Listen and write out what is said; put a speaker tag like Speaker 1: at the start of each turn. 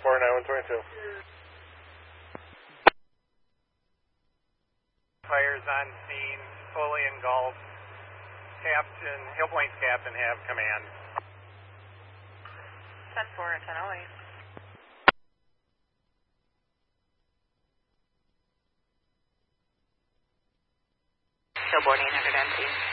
Speaker 1: 9122.
Speaker 2: Fires on scene, fully engulfed. Captain, Hillpoint's captain have command.
Speaker 3: 10-4 and 1008. Billboard 800 empty.